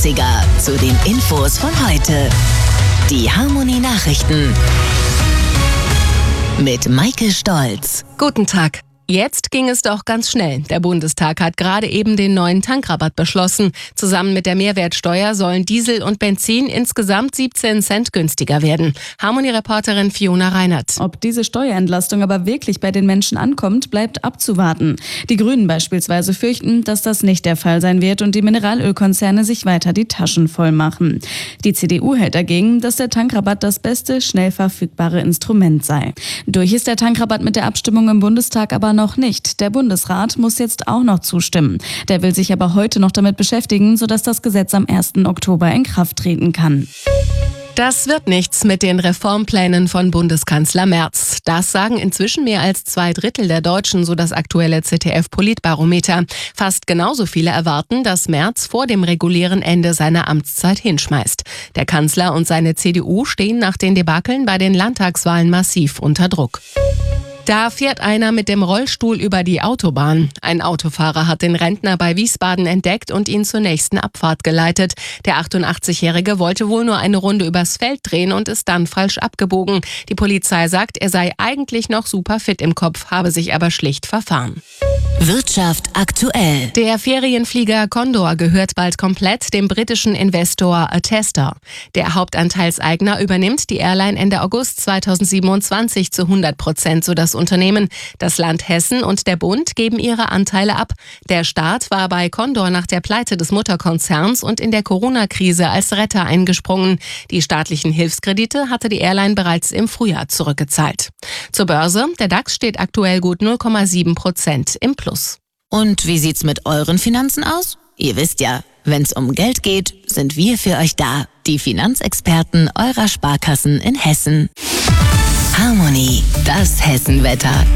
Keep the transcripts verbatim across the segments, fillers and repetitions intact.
dreißiger zu den Infos von heute. Die Harmony Nachrichten mit Maike Stolz. Guten Tag. Jetzt ging es doch ganz schnell. Der Bundestag hat gerade eben den neuen Tankrabatt beschlossen. Zusammen mit der Mehrwertsteuer sollen Diesel und Benzin insgesamt siebzehn Cent günstiger werden. Harmony-Reporterin Fiona Reinert. Ob diese Steuerentlastung aber wirklich bei den Menschen ankommt, bleibt abzuwarten. Die Grünen beispielsweise fürchten, dass das nicht der Fall sein wird und die Mineralölkonzerne sich weiter die Taschen voll machen. Die C D U hält dagegen, dass der Tankrabatt das beste, schnell verfügbare Instrument sei. Durch ist der Tankrabatt mit der Abstimmung im Bundestag aber noch nicht. Der Bundesrat muss jetzt auch noch zustimmen. Der will sich aber heute noch damit beschäftigen, sodass das Gesetz am ersten Oktober in Kraft treten kann. Das wird nichts mit den Reformplänen von Bundeskanzler Merz. Das sagen inzwischen mehr als zwei Drittel der Deutschen, so das aktuelle Z D F-Politbarometer. Fast genauso viele erwarten, dass Merz vor dem regulären Ende seiner Amtszeit hinschmeißt. Der Kanzler und seine C D U stehen nach den Debakeln bei den Landtagswahlen massiv unter Druck. Da fährt einer mit dem Rollstuhl über die Autobahn. Ein Autofahrer hat den Rentner bei Wiesbaden entdeckt und ihn zur nächsten Abfahrt geleitet. Der achtundachtzigjährige wollte wohl nur eine Runde übers Feld drehen und ist dann falsch abgebogen. Die Polizei sagt, er sei eigentlich noch super fit im Kopf, habe sich aber schlicht verfahren. Wirtschaft aktuell. Der Ferienflieger Condor gehört bald komplett dem britischen Investor Attesta. Der Hauptanteilseigner übernimmt die Airline Ende August zweitausendsiebenundzwanzig zu hundert Prozent, so das Unternehmen. Das Land Hessen und der Bund geben ihre Anteile ab. Der Staat war bei Condor nach der Pleite des Mutterkonzerns und in der Corona-Krise als Retter eingesprungen. Die staatlichen Hilfskredite hatte die Airline bereits im Frühjahr zurückgezahlt. Zur Börse. Der DAX steht aktuell gut null Komma sieben Prozent im Plus. Und wie sieht's mit euren Finanzen aus? Ihr wisst ja, wenn's um Geld geht, sind wir für euch da. Die Finanzexperten eurer Sparkassen in Hessen. Harmony, das Hessenwetter.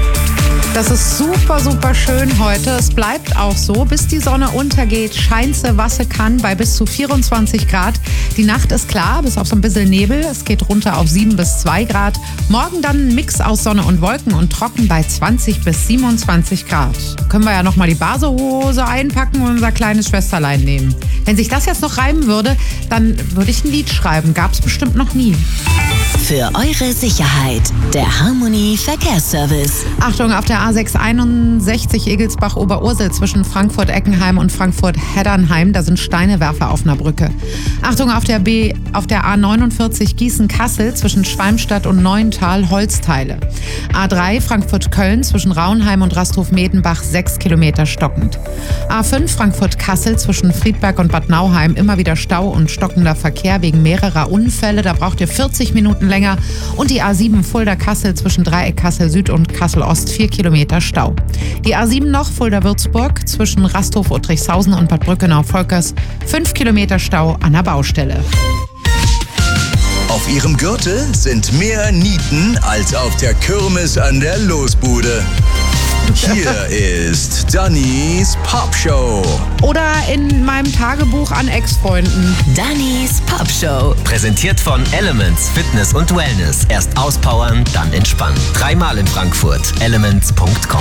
Das ist super, super schön heute. Es bleibt auch so, bis die Sonne untergeht, scheint sie, was sie kann, bei bis zu vierundzwanzig Grad. Die Nacht ist klar, bis auf so ein bisschen Nebel. Es geht runter auf sieben bis zwei Grad. Morgen dann ein Mix aus Sonne und Wolken und trocken bei zwanzig bis siebenundzwanzig Grad. Können wir ja nochmal die Basehose einpacken und unser kleines Schwesterlein nehmen. Wenn sich das jetzt noch reimen würde, dann würde ich ein Lied schreiben. Gab's bestimmt noch nie. Für eure Sicherheit, der Harmony Verkehrsservice. Achtung, auf der A sechshunderteinundsechzig Egelsbach-Oberursel zwischen Frankfurt-Eckenheim und Frankfurt-Heddernheim. Da sind Steinewerfer auf einer Brücke. Achtung, auf der B, auf der A neunundvierzig Gießen-Kassel zwischen Schwalmstadt und Neuental Holzteile. A drei Frankfurt-Köln zwischen Raunheim und Rasthof-Medenbach sechs Kilometer stockend. A fünf Frankfurt-Kassel zwischen Friedberg und Bad Nauheim immer wieder Stau und stockender Verkehr wegen mehrerer Unfälle. Da braucht ihr vierzig Minuten länger. Und die A sieben Fulda-Kassel zwischen Dreieck Kassel-Süd und Kassel-Ost vier Kilometer Stau. Die A sieben noch Fulda-Würzburg zwischen Rasthof-Uttrichshausen und Bad Brückenau-Volkers fünf Kilometer Stau an der Baustelle. Auf ihrem Gürtel sind mehr Nieten als auf der Kirmes an der Losbude. Hier ist Dannys Popshow. Oder in meinem Tagebuch an Ex-Freunden. Dannys Popshow. Präsentiert von Elements Fitness und Wellness. Erst auspowern, dann entspannen. Dreimal in Frankfurt. elements punkt com.